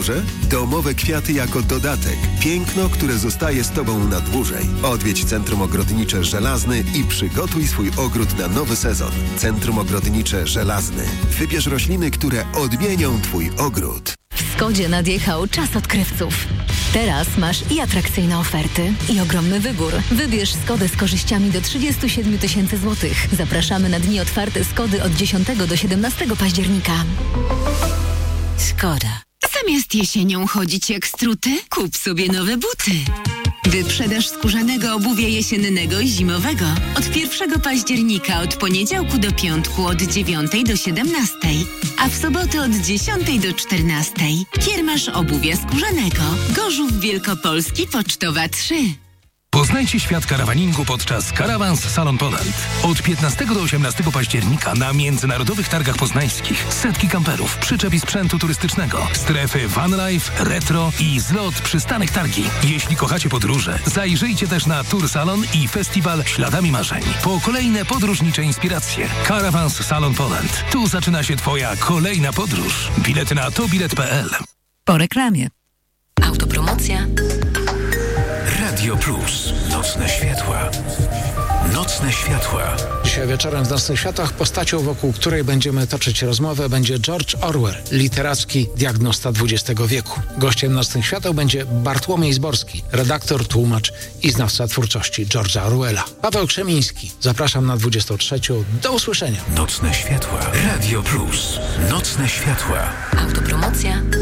podróże? Domowe kwiaty jako dodatek. Piękno, które zostaje z Tobą na dłużej. Odwiedź Centrum Ogrodnicze Żelazny i przygotuj swój ogród na nowy sezon. Centrum Ogrodnicze Żelazny. Wybierz rośliny, które odmienią Twój ogród. W Skodzie nadjechał czas odkrywców. Teraz masz i atrakcyjne oferty, i ogromny wybór. Wybierz Skodę z korzyściami do 37 000 złotych. Zapraszamy na dni otwarte Skody od 10 do 17 października. Skoda. Zamiast jesienią chodzić jak struty, kup sobie nowe buty. Wyprzedaż skórzanego obuwia jesiennego i zimowego. Od 1 października, od poniedziałku do piątku, od 9 do 17, a w sobotę od 10 do 14. Kiermasz obuwia skórzanego. Gorzów Wielkopolski, Pocztowa 3. Poznajcie świat karawaningu podczas Caravans Salon Poland. Od 15 do 18 października na międzynarodowych targach poznańskich setki kamperów, przyczep i sprzętu turystycznego, strefy van life, retro i zlot przystanek targi. Jeśli kochacie podróże, zajrzyjcie też na Tour Salon i festiwal Śladami Marzeń. Po kolejne podróżnicze inspiracje. Caravans Salon Poland. Tu zaczyna się Twoja kolejna podróż. Bilety na tobilet.pl. Po reklamie. Autopromocja. Radio Plus. Nocne światła. Nocne światła. Dzisiaj wieczorem w Nocnych Światłach postacią, wokół której będziemy toczyć rozmowę, będzie George Orwell, literacki diagnosta XX wieku. Gościem Nocnych Świateł będzie Bartłomiej Zborski, redaktor, tłumacz i znawca twórczości George'a Orwella. Paweł Krzemiński. Zapraszam na 23. Do usłyszenia. Nocne światła. Radio Plus. Nocne światła. Autopromocja.